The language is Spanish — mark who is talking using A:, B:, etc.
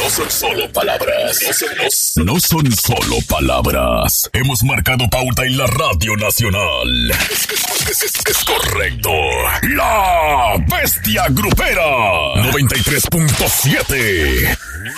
A: No son solo palabras. No son solo palabras. Hemos marcado pauta en la Radio Nacional. Es correcto. La Bestia Grupera 93.7.